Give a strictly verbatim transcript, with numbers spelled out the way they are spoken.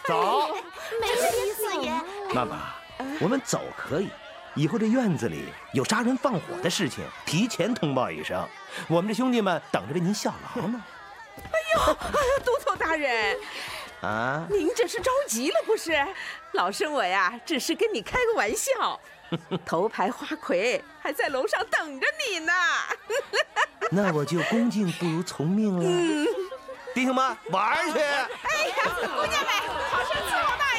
走。 没意思爷。 妈妈，我们走可以，以后这院子里有杀人放火的事情，提前通报一声，我们这兄弟们等着为您效劳呢。 哎呦，都头大人， 啊， 您这是着急了不是？老身我呀，只是跟你开个玩笑。头牌花魁还在楼上等着你呢。 那我就恭敬不如从命了。嗯、弟兄们，玩去！ 哎呀，姑娘们，好生伺候大